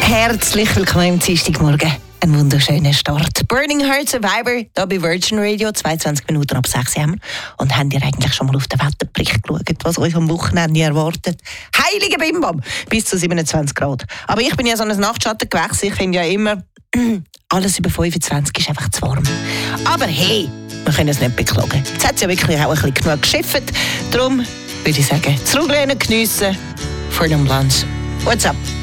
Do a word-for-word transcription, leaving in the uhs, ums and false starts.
Herzlich willkommen am Dienstagmorgen. Ein wunderschöner Start. Burning Heart Survivor, hier bei Virgin Radio, zweiundzwanzig Minuten ab sechs Uhr. Und habt ihr eigentlich schon mal auf den Wetterbericht geschaut, was euch am Wochenende erwartet? Heilige Bimbam, bis zu siebenundzwanzig Grad. Aber ich bin ja so ein Nachtschattengewächs, ich finde ja immer, alles über fünfundzwanzig ist einfach zu warm. Aber hey, wir können es nicht beklagen. Jetzt hat es ja wirklich auch ein bisschen genug geschifft. Darum würde ich sagen, zurücklehnen, geniessen vor dem Lunch. What's up?